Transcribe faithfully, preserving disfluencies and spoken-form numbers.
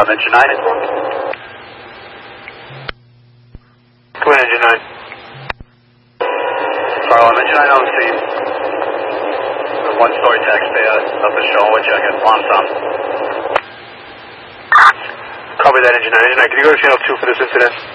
eleven, engine nine. Go ahead, engine nine. Star eleven, engine nine on scene. The one-story taxpayer of the Charlotte jacket, on some. Copy that, engine nine. Engine nine, can you go to channel two for this incident?